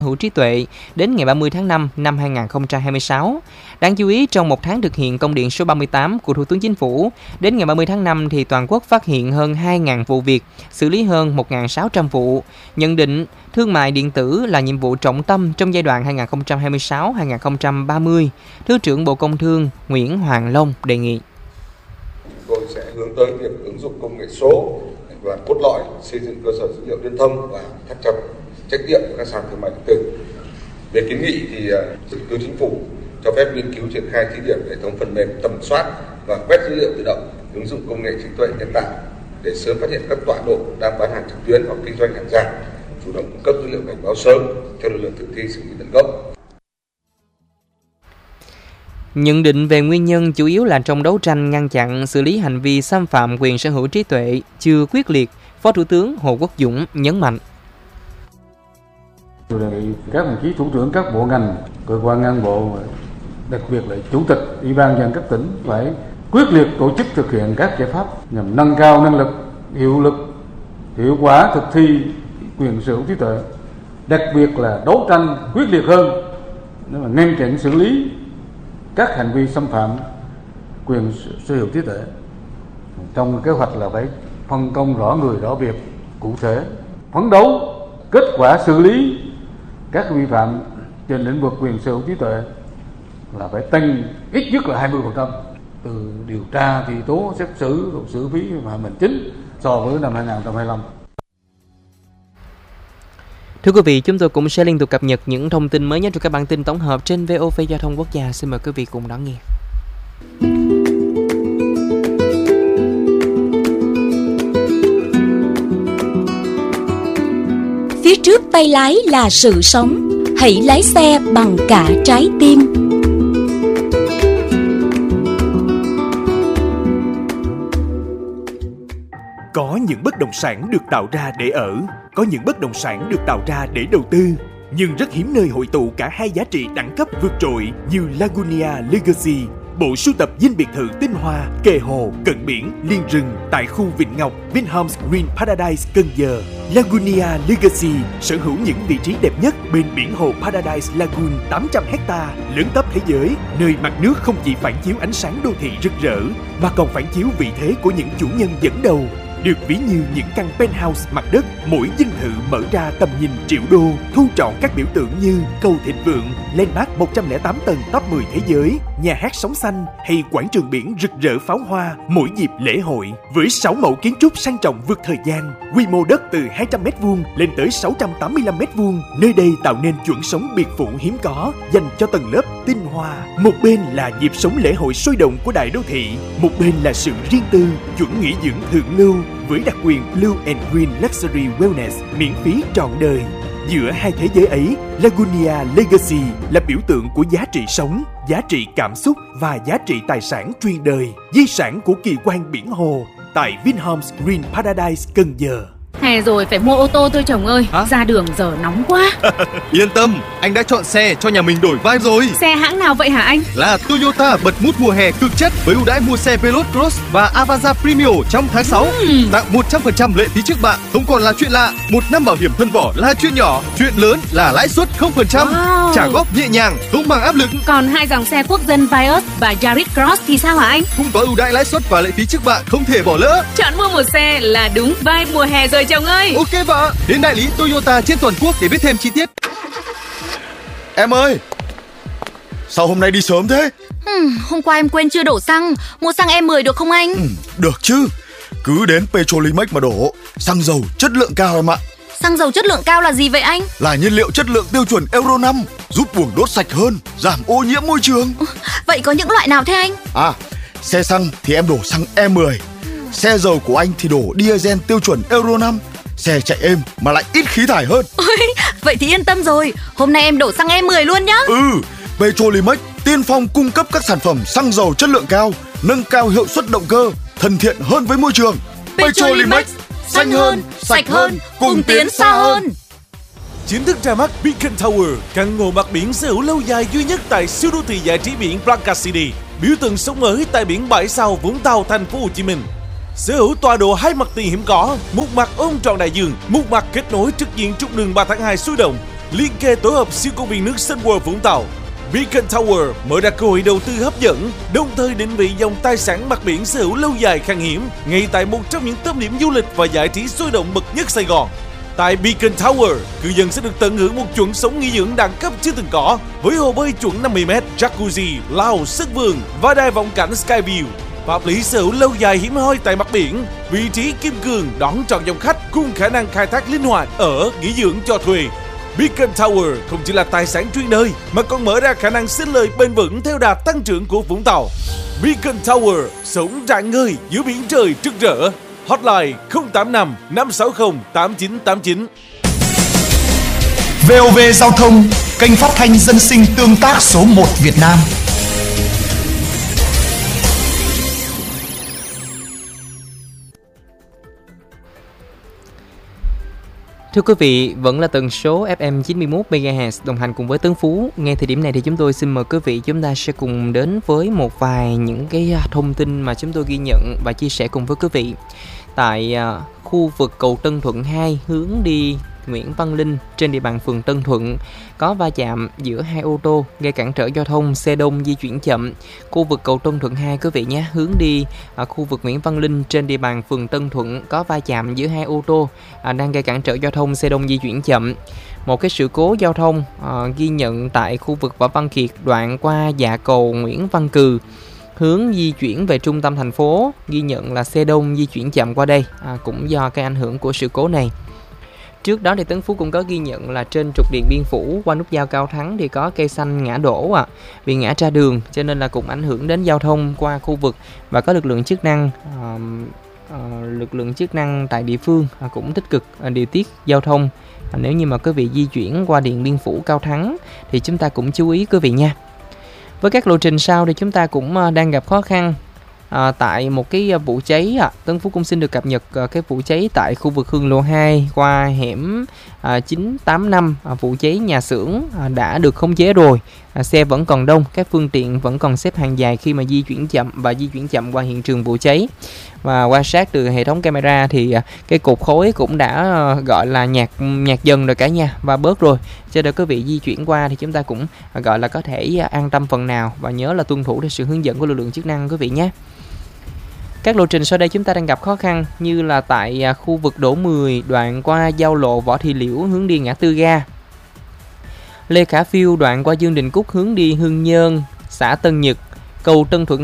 hữu trí tuệ đến ngày 30 tháng 5 năm 2026. Đáng chú ý, trong một tháng thực hiện công điện số 38 của Thủ tướng Chính phủ, đến ngày 30 tháng 5 thì toàn quốc phát hiện hơn 2.000 vụ việc, xử lý hơn 1.600 vụ. Nhận định, thương mại điện tử là nhiệm vụ trọng tâm trong giai đoạn 2026-2030. Thứ trưởng Bộ Công Thương Nguyễn Hoàng Long đề nghị. Tôi sẽ hướng tới việc ứng dụng công nghệ số và cốt lõi xây dựng cơ sở dữ liệu liên thông và thắt chặt trách nhiệm của các sàn thương mại điện tử. Về kiến nghị thì Thủ tướng Chính phủ cho phép nghiên cứu triển khai thí điểm hệ thống phần mềm tầm soát và quét dữ liệu tự động, ứng dụng công nghệ trí tuệ nhân tạo để sớm phát hiện các tọa độ đang bán hàng trực tuyến hoặc kinh doanh hàng giả, chủ động cung cấp dữ liệu cảnh báo sớm cho lực lượng thực thi xử lý tận gốc. Nhận định về nguyên nhân chủ yếu là trong đấu tranh ngăn chặn xử lý hành vi xâm phạm quyền sở hữu trí tuệ chưa quyết liệt, Phó Thủ tướng Hồ Quốc Dũng nhấn mạnh. Tôi đề nghị các đồng chí thủ trưởng các bộ ngành, cơ quan ngang bộ, đặc biệt là Chủ tịch Ủy ban nhân dân các tỉnh phải quyết liệt tổ chức thực hiện các giải pháp nhằm nâng cao năng lực, hiệu quả thực thi quyền sở hữu trí tuệ, đặc biệt là đấu tranh quyết liệt hơn để mà ngăn chặn xử lý các hành vi xâm phạm quyền sở hữu trí tuệ. Trong kế hoạch là phải phân công rõ người rõ việc cụ thể, phấn đấu kết quả xử lý các vi phạm trên lĩnh vực quyền sở hữu trí tuệ là phải tăng ít nhất là 20%, từ điều tra, truy tố, xét xử, xử phí vi phạm hành chính so với năm 2025. Thưa quý vị, chúng tôi cũng sẽ liên tục cập nhật những thông tin mới nhất trong các bản tin tổng hợp trên VOV Giao thông Quốc gia. Xin mời quý vị cùng đón nghe. Phía trước tay lái là sự sống, hãy lái xe bằng cả trái tim. Có những bất động sản được tạo ra để ở, có những bất động sản được tạo ra để đầu tư, nhưng rất hiếm nơi hội tụ cả hai giá trị đẳng cấp vượt trội như Lagunia Legacy, bộ sưu tập dinh biệt thự tinh hoa, kề hồ, cận biển, liên rừng tại khu Vịnh Ngọc, Vinhomes Green Paradise, Cần Giờ. Lagunia Legacy sở hữu những vị trí đẹp nhất bên biển hồ Paradise Lagoon 800 ha, lớn tấp thế giới, nơi mặt nước không chỉ phản chiếu ánh sáng đô thị rực rỡ, mà còn phản chiếu vị thế của những chủ nhân dẫn đầu. Được ví như những căn penthouse mặt đất, mỗi dinh thự mở ra tầm nhìn triệu đô, thu trọn các biểu tượng như cầu thịnh vượng, landmark 108 tầng top 10 thế giới, nhà hát sóng xanh hay quảng trường biển rực rỡ pháo hoa mỗi dịp lễ hội. Với 6 mẫu kiến trúc sang trọng vượt thời gian, quy mô đất từ 200m2 lên tới 685m2, nơi đây tạo nên chuẩn sống biệt phủ hiếm có dành cho tầng lớp tinh hoa. Một bên là nhịp sống lễ hội sôi động của đại đô thị, một bên là sự riêng tư, chuẩn nghỉ dưỡng thượng lưu với đặc quyền Blue and Green Luxury Wellness miễn phí trọn đời. Giữa hai thế giới ấy, Lagunia Legacy là biểu tượng của giá trị sống, giá trị cảm xúc và giá trị tài sản truyền đời, di sản của kỳ quan biển hồ tại Vinhomes Green Paradise, Cần Giờ. Hè rồi phải mua ô tô thôi chồng ơi. Hả? Ra đường giờ nóng quá. Yên tâm, anh đã chọn xe cho nhà mình đổi vibe rồi. Xe hãng nào vậy hả anh? Là Toyota bật mút mùa hè cực chất với ưu đãi mua xe Veloz Cross và Avanza Premium trong tháng 6. Tặng 100% lệ phí trước bạ, không còn là chuyện lạ. 1 năm bảo hiểm thân vỏ là chuyện nhỏ, chuyện lớn là lãi suất 0%. Wow. Trả góp nhẹ nhàng, không mang áp lực. Còn hai dòng xe quốc dân Vios và Yaris Cross thì sao hả anh? Cũng có ưu đãi lãi suất và lệ phí trước bạ, không thể bỏ lỡ. Chọn mua một xe là đúng vibe mùa hè rồi chồng ơi. Ok vợ, đến đại lý Toyota trên toàn quốc để biết thêm chi tiết. Em ơi, sao hôm nay đi sớm thế? Hôm qua em quên chưa đổ xăng. Mua xăng E10 được không anh? Được chứ, cứ đến Petrolimex mà đổ. Xăng dầu chất lượng cao em ạ. Xăng dầu chất lượng cao là gì vậy anh? Là nhiên liệu chất lượng tiêu chuẩn Euro 5, giúp buồng đốt sạch hơn, giảm ô nhiễm môi trường. Vậy có những loại nào thế anh? Xe xăng thì em đổ xăng E10. Xe dầu của anh thì đổ diesel tiêu chuẩn Euro 5. Xe chạy êm mà lại ít khí thải hơn. Ôi, vậy thì yên tâm rồi. Hôm nay em đổ xăng E10 luôn nhá. Petrolimex tiên phong cung cấp các sản phẩm xăng dầu chất lượng cao, nâng cao hiệu suất động cơ, thân thiện hơn với môi trường. Petrolimex, xanh hơn, sạch hơn, cùng tiến xa hơn. Chính thức ra mắt Beacon Tower, căn hộ mặt biển sở hữu lâu dài duy nhất tại siêu đô thị giải trí biển Blanca City, biểu tượng sống mới tại biển bãi sau Vũng Tàu, thành phố Hồ Chí Minh. Sở hữu tọa độ 2 mặt tiền hiểm có, một mặt ôm trọn đại dương, một mặt kết nối trực diện trục đường 3 tháng 2 sôi động. liên kề tổ hợp siêu công viên nước Sun World Vũng Tàu. Beacon Tower mở ra cơ hội đầu tư hấp dẫn, đồng thời định vị dòng tài sản mặt biển sở hữu lâu dài khan hiếm ngay tại một trong những tâm điểm du lịch và giải trí sôi động bậc nhất Sài Gòn. Tại Beacon Tower, cư dân sẽ được tận hưởng một chuẩn sống nghỉ dưỡng đẳng cấp chưa từng có, với hồ bơi chuẩn 50m, jacuzzi, lao, sân vườn và đài vọng cảnh Skyview. Pháp lý sở hữu lâu dài hiếm hoi tại mặt biển, vị trí kim cương đón trọn dòng khách cùng khả năng khai thác linh hoạt ở nghỉ dưỡng cho thuê. Beacon Tower không chỉ là tài sản chuyên đời mà còn mở ra khả năng sinh lời bền vững theo đà tăng trưởng của Vũng Tàu. Beacon Tower sống rạng ngời giữa biển trời rực rỡ. Hotline 085 560 8989. VOV Giao thông, kênh phát thanh dân sinh tương tác số 1 Việt Nam. Thưa quý vị, vẫn là tần số FM 91 MHz đồng hành cùng với Tấn Phú. Ngay thời điểm này thì chúng tôi xin mời quý vị chúng ta sẽ cùng đến với một vài những cái thông tin mà chúng tôi ghi nhận và chia sẻ cùng với quý vị. Tại khu vực cầu Tân Thuận 2 hướng đi Nguyễn Văn Linh trên địa bàn phường Tân Thuận có va chạm giữa hai ô tô gây cản trở giao thông, xe đông di chuyển chậm. Khu vực cầu Tân Thuận 2 quý vị nhé, hướng đi khu vực Nguyễn Văn Linh trên địa bàn phường Tân Thuận có va chạm giữa hai ô tô đang gây cản trở giao thông, xe đông di chuyển chậm. Một cái sự cố giao thông ghi nhận tại khu vực Võ Văn Kiệt đoạn qua dạ cầu Nguyễn Văn Cừ hướng di chuyển về trung tâm thành phố, ghi nhận là xe đông di chuyển chậm qua đây cũng do cái ảnh hưởng của sự cố này. Trước đó thì Tấn Phú cũng có ghi nhận là trên trục Điện Biên Phủ qua nút giao Cao Thắng thì có cây xanh ngã đổ vì ngã ra đường, cho nên là cũng ảnh hưởng đến giao thông qua khu vực và có lực lượng chức năng tại địa phương cũng tích cực điều tiết giao thông. Nếu như mà quý vị di chuyển qua Điện Biên Phủ Cao Thắng thì chúng ta cũng chú ý quý vị nha. Với các lộ trình sau thì chúng ta cũng đang gặp khó khăn tại một cái vụ cháy. Tấn Phú cũng xin được cập nhật cái vụ cháy tại khu vực Hương Lộ 2 qua hẻm 985. Vụ cháy nhà xưởng đã được khống chế rồi, xe vẫn còn đông, các phương tiện vẫn còn xếp hàng dài khi mà di chuyển chậm qua hiện trường vụ cháy. Và quan sát từ hệ thống camera thì cái cột khói cũng đã gọi là nhạt dần rồi cả nhà và bớt rồi, cho nên quý vị di chuyển qua thì chúng ta cũng gọi là có thể an tâm phần nào và nhớ là tuân thủ theo sự hướng dẫn của lực lượng chức năng quý vị nhé. Các lộ trình sau đây chúng ta đang gặp khó khăn như là tại khu vực Đỗ 10 đoạn qua giao lộ Võ Thị Liễu hướng đi ngã tư ga, Lê Khả Phiêu đoạn qua Dương Đình Cúc hướng đi Hương Nhơn, xã Tân Nhật, cầu Tân Thuận